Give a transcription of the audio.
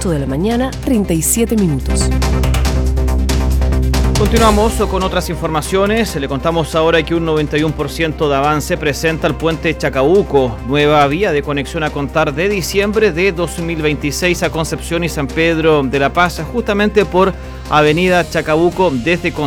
8 de la mañana, 37 minutos. Continuamos con otras informaciones. Le contamos ahora que un 91% de avance presenta el puente Chacabuco, nueva vía de conexión a contar de diciembre de 2026 a Concepción y San Pedro de la Paz, justamente por Avenida Chacabuco desde Concepción.